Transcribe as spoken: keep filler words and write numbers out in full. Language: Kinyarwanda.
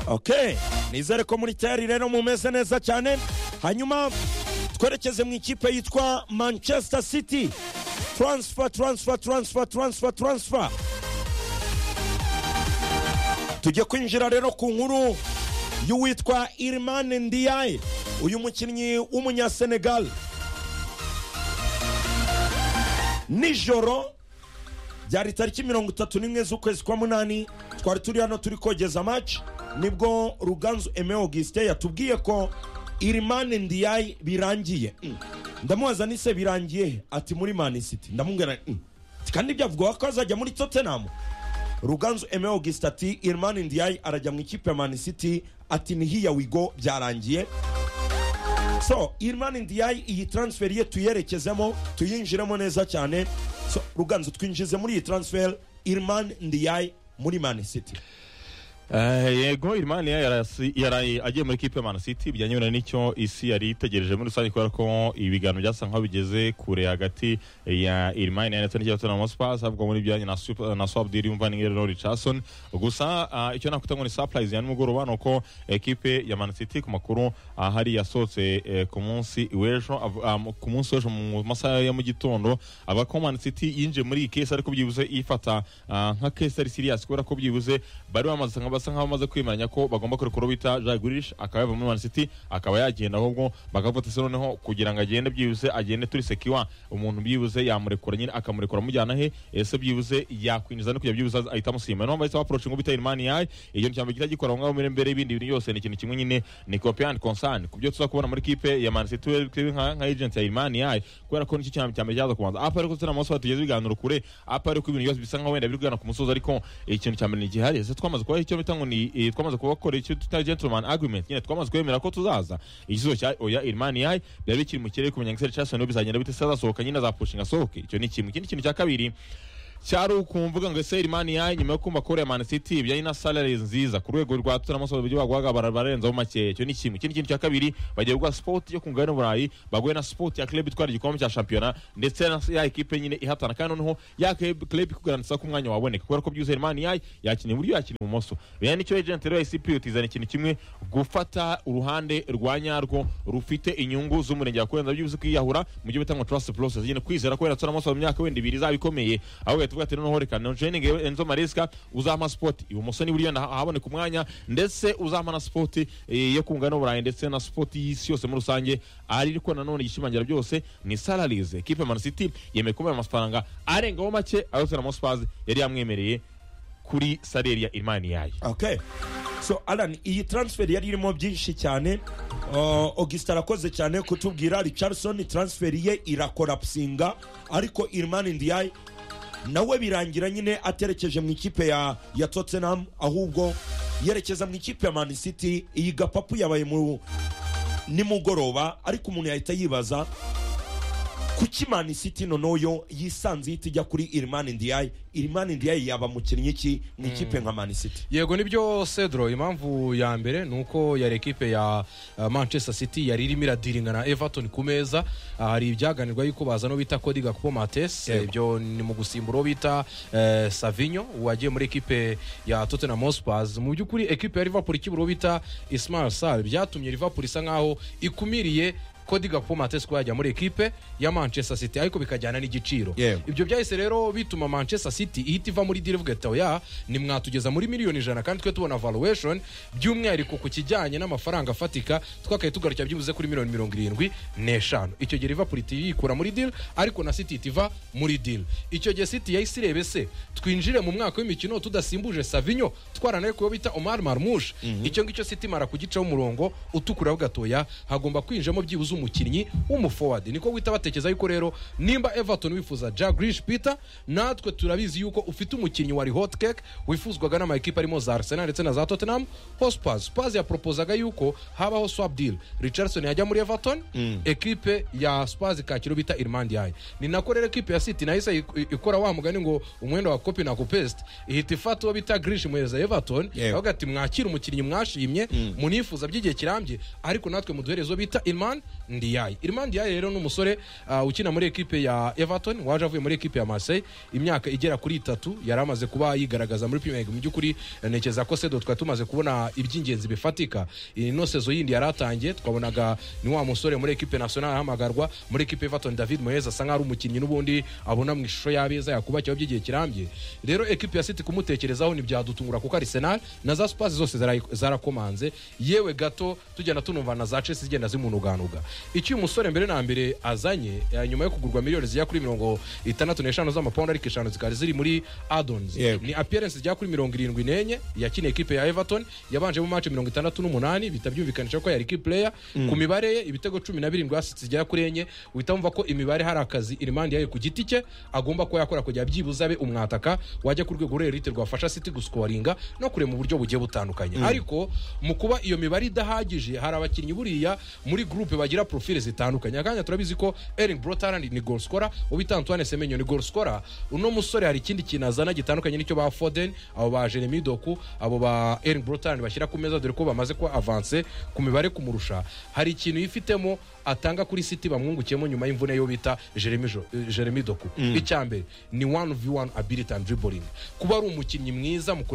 Okay, nizere ko muri tayari rero mumeze neza cyane. Hanyuma twerekeze mu ikipe yitwa Manchester City. Transfer, transfer, transfer, transfer, transfer. Tujye kwinjira rero ku nkuru y'uwitwa Iliman Ndiaye, uyu mukinnyi w'umunya Senegal. Nijoro byari tariki mirongo itatu n'imwe z'ukwezi kwa munani, twari turi hano turi kogeza match, nibwo Ruganzu Aime Augustin yatubwiye ko Iliman Ndiaye birangiye. Mm. Ndamubaza nise birangiye, ati muri Man City. Ndamubwira mm. kandi byavugwa ko azajya muri Tottenham. Ruganzu Aime Augustin ati Iliman Ndiaye arajya mu ikipe ya Man City, ati ni here we go, byarangiye. So Iliman Ndiaye iyi transfer ye tuyerekezemo, tuyinjiremo neza cyane. So Ruganzu twinjize muri iyi transfer Iliman Ndiaye muri Man City. Eh yego Iliman yaraye agiye muri equipe ya Man City, byanyura n'icyo isi yari itegereje muri rusange, kubera ko ibigano byasa nkaho bigeze kure hagati ya Iliman ndetse n'icyo Tottenham Hotspur, havugwa muri byanye na super na swap deal y'umva n'ingero Richardson. Gusa uh, icyo nakuta ngo ni surprise ya nimugoroba nuko equipe ya Man City ku makuru uh, hari yasohotse uh, ku munsi w'ejo um, ku munsi w'ejo mu masaha ya mu gitondo, aba ko Man City yinje muri iyi case ariko byibuze ifata uh, nka case ari serious, kubera ko byibuze bari bamaze basa nkaho bamaze kwimeranya ko bagomba kurekura bita Jack Grealish akaba muri Man City, akaba yagenda ahubwo bakavuta se noneho kugira ngo agende byibuze agende turi sekiwa, umuntu byibuze yamurekura nyine akamurekura mujyana he, ese byibuze yakwinjiza no kujya byibuze ahita musima no bahise approach ngo bita Iliman Ndiaye. Iyo cyambe kitagikora ngo mbere mbere ibindi bintu yose ni ikintu kimwe nyine, ni copy and concern kubyo tuza kubona muri kipe ya Man City nka nka agent ya Iliman Ndiaye, kubera ko n'iki cyambe cyambe cyaza kubanza apa ariko tuna amaso tugeze biganiro kure apa ariko ibintu byose bisa nkaho wenda biri kugana ku musozo, ariko ikintu cyambe ni gihari. Ese twamaze kuba icyo bitango ni twamaze kubakora icyo tuta gentleman agreement, nyine twamaze kwemera ko tuzaza ikizo cya oya Iliman Ndiaye byari bikiri mu kirere kumenya ngo Richardson bizagenda bite sazasohoka nyine za pushing asohoke. Icyo ni kimwe. Ikindi kintu cya kabiri cyari ukumvuga ngo ese Iliman Ndiaye nyuma yo kumva ko Man City byari na salary nziza ku rwego rwa Tottenham Hotspur byo bagwaga bararenzaho make. Icyo ni kimwe. Ikindi kintu cya kabiri bagiye gukora sport yo kungana Burayi, baguye na sport ya club itwara igikombe cya championnat ndetse ya equipe nyine ihatana, kandi noneho ya club kugarantsa ko umwanya waboneka, kubera ko byuze Iliman Ndiaye yakiniye buryo yakiniye mu moso. Bya nicyo agent rero C P utizana ikintu kimwe, gufata uruhande rwanyarwo rufite inyungu z'umurenge yakwenza byuze kwiyahura mu gihe bitangwa trust process, nyine kwizera ko Tottenham Hotspur mu myaka wenda ibiri zabikomeye, aho tuvuga ati noneho reka no training Enzo Maresca uzama sport ibumoso ni buriyo haboneka umwanya, ndetse uzama na sport e, yo kungana Burayi ndetse na sport y'isi yose muri rusange. Ariko nanone gishimangira byose ni salaries. Equipe Man City yemeye kumenya amafaranga arengaho make ayo Tottenham Hotspur yari yamwemereye kuri salary ya Iliman Ndiaye. Okay, so Alan, iyi transfer yari irimo byinshi cyane. uh, Augustin arakoze cyane kutubwira Richardson transfer ye irakorapsinga, ariko Iliman Ndiaye nawe birangira nyine aterekeje mu ikipe ya ya Tottenham, ahubwo yerekeza mu ikipe ya Man City. Iyi gapapu yabaye mu nimugoroba, ariko umuntu yahita yibaza kuki Man City nonoyo yisanze itijya kuri Iliman Ndiaye. Iliman Ndiaye yaba mukinnyi ki mu ikipe nka Man City? Yego nibyo Cedro, impamvu ya mbere nuko yari ekipe ya uh, Manchester City yari irimo iradiringa na Everton ku meza. Uh, hari ibyaganirwa yuko baza no bita Cody Gakpo Mates, ibyo ni mu gusimbura bita uh, Savinho wagiye muri ekipe ya Tottenham Hotspur. Mu byukuri ekipe ya Liverpool ikiburo bita Ismail Sarr byatumye Liverpool isa nkaho ikumiriye Cody Gakpo Mates ko yajya muri ekipe ya Manchester City, ariko bikajyana n'igiciro. Yeah. Ibyo byahise rero bituma Manchester City ihita iva muri deal vuga ati oya ni mwatugeza muri miliyoni ijana, kandi twe tubona valuation by'umwihariko ku kijyanye n'amafaranga afatika twakaye tugarukira byibuze kuri miliyoni mirongo irindwi n'eshanu. Icyo gihe Liverpool yikura muri deal, ariko na City itiva muri deal. Icyo gihe City yahise irebe se twinjire mu mwaka w'imikino tudasimbuje Savinho twaranaye ko bita Omar Marmoush. Mm -hmm. Icyo ngicyo City mara kugicaho umurongo utukura vuga atoya hagomba kwinjamo byibuze umukinnyi w'umuforward. Niko wita batekeza yuko rero nimba Everton wifuza Jack Grealish Peter, natwe turabizi yuko ufite umukinnyi wari hot cake wifuzwaga n'ama equipe arimo za Arsenal ndetse na za Tottenham Hotspur. Spurs ya proposaga yuko habaho swap deal, Richardson yajya muri Everton, mm. equipe ya Spurs kakiro bita Iliman Ndiaye. Ni nako rero equipe ya City nahise ikora wa mugani ngo umwenda wa copy na copest ihita ifata wo bita Grealish muheza Everton, yeah. Bagati mwakira umukinnyi mwashimye, mm. munifuza by'igihe kirambye, ariko natwe muduherezo bita Iliman Ndiaye. Iliman Ndiaye rero n'umusore uh, ukina muri ekipe ya Everton waje avuye muri ekipe ya Marseille imyaka igera kuri itatu yari amaze kuba yigaragaza muri Premier League. Mu by'ukuri nekeza ko Sedo twari tumaze kubona iby'ingenzi bifatika. Ino sezo yindi yaratangiye twabonaga ni wa musore muri ekipe nationale hamagarwa muri ekipe Everton David Moyes asa nk'ari umukinnyi n'ubundi abona mu ishusho y'abeza yakubakiye by'igihe kirambye. Rero ekipe ya City kumutekerezaho ni byadutungura kuko Arsenal na za Spurs zose zarakomanze yewe gato tujyana tunumva na za Chelsea zigenda zimunuganuga. Icyo uyu musore mbere na mbere azanye nyuma yo kugurwa miliyoni zijya kuri mirongo itandatu n'eshanu z'amapound ariko eshanu zikari ziri muri add-ons yeah. Ni appearance zijya kuri mirongo irindwi n'enye yakina ekipe ya Everton yabanje mu match mirongo itandatu n'umunani bitabyumvikanisha ko yari key player mm. Ku mibare ye ibitego cumi na birindwi assist zijya kuri enye uhitamva ko imibare hari akazi Iliman Ndiaye ku giti cye agomba ko yakora kujya byibuza be umwataka wajya ku rwego rw'elite rwafasha City guscoringa no kure mu buryo bugiye butandukanye mm. Ariko mu kuba iyo mibare idahagije hari abakinnyi buriya muri groupe bagira profile zitandukanye akanya turabizi ko Erling Braut Haaland ni goal scorer ubita Antoine Semenyo ni goal scorer uno musore hari ikindi kinazana gitandukanye nicyo ba Foden abo ba Jeremy Doku abo ba Erling Braut Haaland bashyira ku meza dore ko bamaze ko avance ku mibare kumurusha hari ikintu yifitemo atanga kuri City bamwungukiyemo nyuma y'imvune yo bita Jeremy Jeremy Doku mm. Icyambere ni one v one ability and dribbling kuba ari umukinnyi mwiza mu